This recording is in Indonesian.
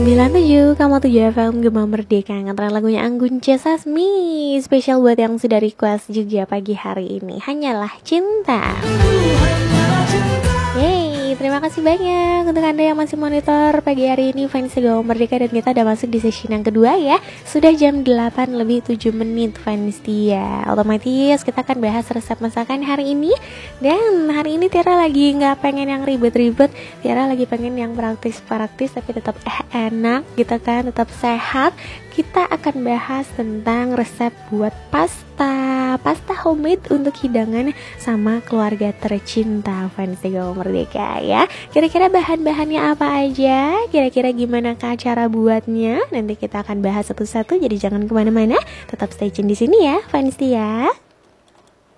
97,7 FM Gema Merdeka, ngetren lagunya Anggun C. Sasmi. Spesial buat yang sudah request juga pagi hari ini, Hanyalah Cinta. Yeay, terima kasih banyak untuk Anda yang masih monitor pagi hari ini fans Gema Merdeka. Dan kita udah masuk di sesi yang kedua ya. Sudah jam 8 lebih 7 menit fans dia. Otomatis kita akan bahas resep masakan hari ini. Dan hari ini Tiara lagi gak pengen yang ribet-ribet. Tiara lagi pengen yang praktis-praktis tapi tetap enak gitu kan, tetap sehat. Kita akan bahas tentang resep buat pasta homemade untuk hidangan sama keluarga tercinta fans Gema Merdeka ya. Kira-kira bahan-bahannya apa aja, kira-kira gimana cara buatnya, nanti kita akan bahas satu-satu. Jadi jangan kemana-mana, tetap stay tune di sini ya fans ya.